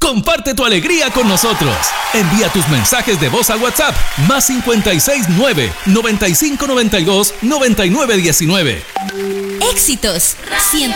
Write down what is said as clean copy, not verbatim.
Comparte tu alegría con nosotros. Envía tus mensajes de voz a WhatsApp más 569-9592-9919. Éxitos 100.9.